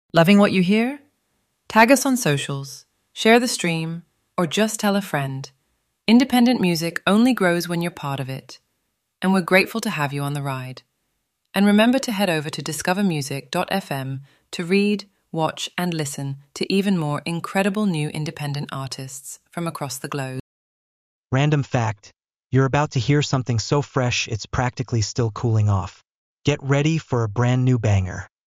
Loving what you hear? Tag us on socials, share the stream, or just tell a friend. Independent music only grows when you're part of it, and we're grateful to have you on the ride. And remember to head over to discovermusic.fm to read, watch, and listen to even more incredible new independent artists from across the globe. Random fact: you're about to hear something so fresh it's practically still cooling off. Get ready for a brand new banger.